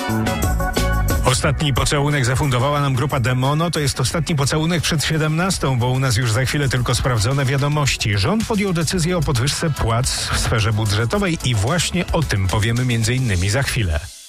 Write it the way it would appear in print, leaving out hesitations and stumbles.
Ostatni pocałunek zafundowała nam grupa Demono. To jest ostatni pocałunek przed 17, bo u nas już za chwilę tylko sprawdzone wiadomości. Rząd podjął decyzję o podwyżce płac w sferze budżetowej i właśnie o tym powiemy m.in. za chwilę.